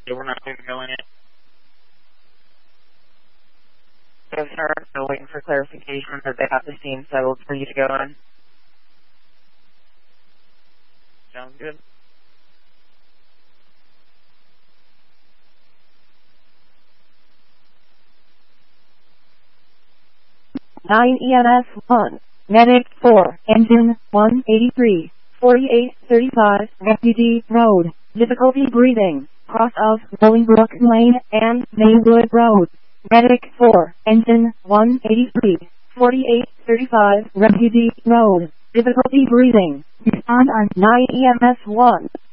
Yeah, we're not going to go in it. Yes, sir. Still waiting for clarification that they have the scene settled for you to go in. Sounds good. Nine EMS 1. Medic 4. Engine 183. 4835 Refugee Road. Difficulty breathing. Cross of Bolingbrook Lane and Maywood Road. Medic 4. Engine 183. 4835 Refugee Road. Difficulty breathing. Respond on 9 EMS 1.